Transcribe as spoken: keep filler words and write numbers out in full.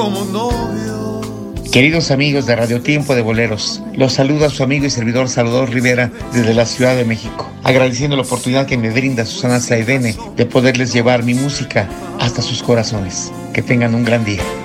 como novio. Queridos amigos de Radio Tiempo de Boleros, los saluda su amigo y servidor Salvador Rivera desde la Ciudad de México, agradeciendo la oportunidad que me brinda Susana Saidene de poderles llevar mi música hasta sus corazones. Que tengan un gran día.